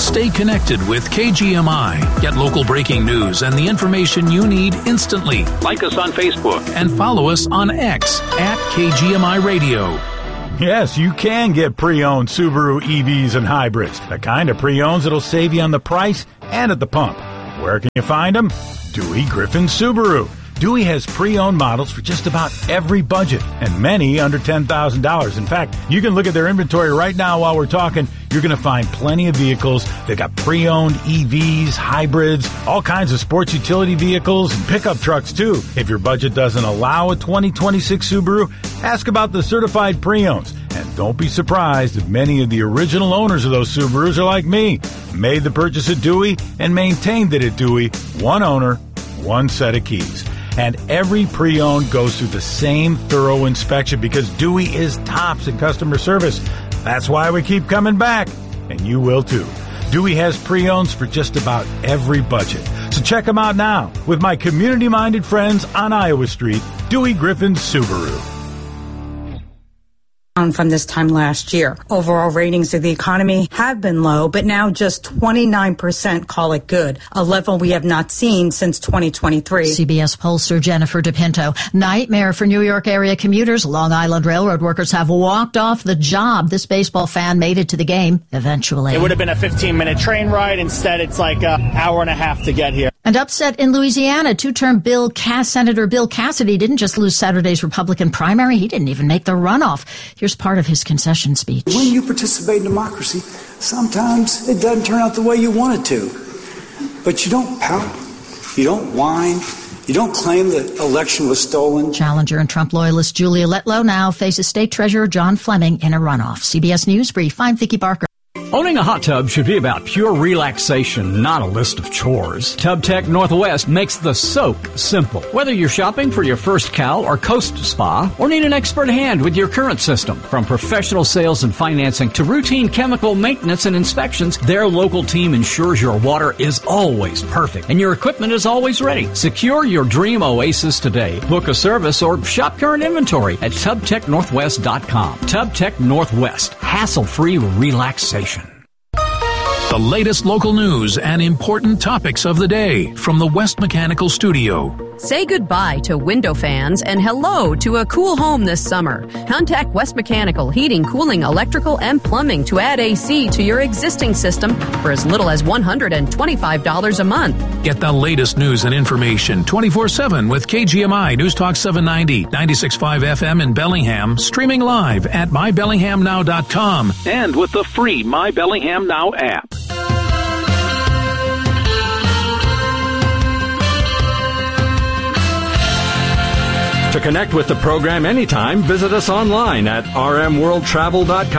Stay connected with KGMI. Get local breaking news and the information you need instantly. Like us on Facebook and follow us on X at KGMI Radio. Yes, you can get pre-owned Subaru EVs and hybrids. The kind of pre-owns that'll save you on the price and at the pump. Where can you find them? Dewey Griffin Subaru. Dewey has pre-owned models for just about every budget, and many under $10,000. In fact, you can look at their inventory right now while we're talking. You're going to find plenty of vehicles. They got pre-owned EVs, hybrids, all kinds of sports utility vehicles, and pickup trucks too. If your budget doesn't allow a 2026 Subaru, ask about the certified pre-owns. And don't be surprised if many of the original owners of those Subarus are like me. Made the purchase at Dewey and maintained it at Dewey. One owner, one set of keys. And every pre-owned goes through the same thorough inspection because Dewey is tops in customer service. That's why we keep coming back, and you will too. Dewey has pre-owns for just about every budget. So check them out now with my community-minded friends on Iowa Street, Dewey Griffin Subaru. From this time last year. Overall ratings of the economy have been low, but now just 29% call it good, a level we have not seen since 2023. CBS pollster Jennifer DePinto. Nightmare for New York area commuters. Long Island Railroad workers have walked off the job. This baseball fan made it to the game eventually. It would have been a 15-minute train ride. Instead, it's like an hour and a half to get here. And upset in Louisiana. Two-term Senator Bill Cassidy didn't just lose Saturday's Republican primary. He didn't even make the runoff. Here's part of his concession speech. When you participate in democracy, sometimes it doesn't turn out the way you want it to. But you don't pout. You don't whine. You don't claim the election was stolen. Challenger and Trump loyalist Julia Letlow now faces State Treasurer John Fleming in a runoff. CBS News Brief. I'm Vicki Barker. Owning a hot tub should be about pure relaxation, not a list of chores. TubTech Northwest makes the soak simple. Whether you're shopping for your first Cal or Coast Spa, or need an expert hand with your current system, from professional sales and financing to routine chemical maintenance and inspections, their local team ensures your water is always perfect and your equipment is always ready. Secure your dream oasis today. Book a service or shop current inventory at TubTechNorthwest.com. TubTech Northwest. Hassle-free relaxation. The latest local news and important topics of the day from the West Mechanical Studio. Say goodbye to window fans and hello to a cool home this summer. Contact West Mechanical Heating, Cooling, Electrical, and Plumbing to add AC to your existing system for as little as $125 a month. Get the latest news and information 24/7 with KGMI News Talk 790, 96.5 FM in Bellingham, streaming live at mybellinghamnow.com and with the free My Bellingham Now app. To connect with the program anytime, visit us online at rmworldtravel.com.